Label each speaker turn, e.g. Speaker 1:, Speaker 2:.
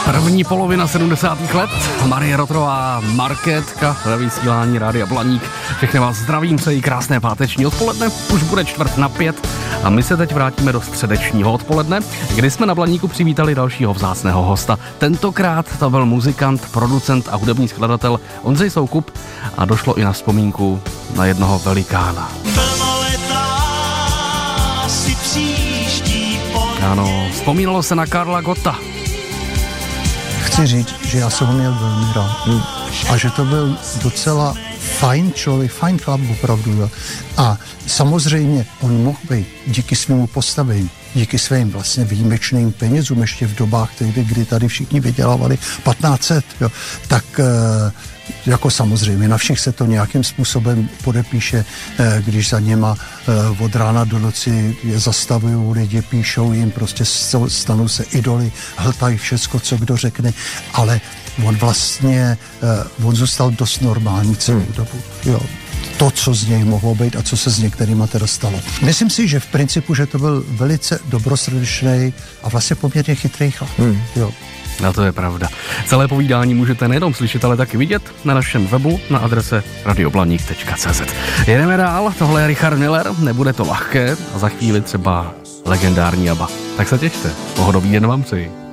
Speaker 1: První polovina 70. let, Marie Rotrová, Markétka ve vysílání Rádia Blaník. Všechny vás zdravím, přeji krásné páteční odpoledne, už bude 4:45 a my se teď vrátíme do středečního odpoledne, kdy jsme na Blaníku přivítali dalšího vzácného hosta. Tentokrát to byl muzikant, producent a hudební skladatel Ondřej Soukup a došlo i na vzpomínku na jednoho velikána. Ano, vzpomínalo se na Karla Gotta.
Speaker 2: Chci říct, že já jsem ho měl velmi rád a že to byl docela fajn člověk, fajn chlap opravdu. Jo. A samozřejmě on mohl být díky svému postavení, díky svým vlastně výjimečným penězům ještě v dobách, kdy tady všichni vydělávali 1500, jo, tak jako samozřejmě na všech se to nějakým způsobem podepíše, když za něma od rána do noci je zastavují lidi, píšou jim, prostě stanou se idoly, hltají všecko, co kdo řekne, ale on vlastně, on zůstal dost normální celou dobu, jo. To, co z něj mohlo být a co se s některýma teda stalo. Myslím si, že v principu, že to byl velice dobrosrdečný a vlastně poměrně chytrý chlap, jo.
Speaker 1: No to je pravda. Celé povídání můžete nejenom slyšet, ale taky vidět na našem webu na adrese radioblaník.cz. Jedeme dál, tohle je Richard Miller, nebude to lehké a za chvíli třeba legendární ABBA. Tak se těšte, pohodový den vám přeji.